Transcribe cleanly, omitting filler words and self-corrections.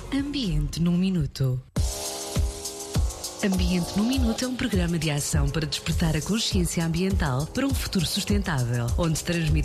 Ambiente num Minuto. Ambiente num Minuto é um programa de ação para despertar a consciência ambiental para um futuro sustentável, onde transmite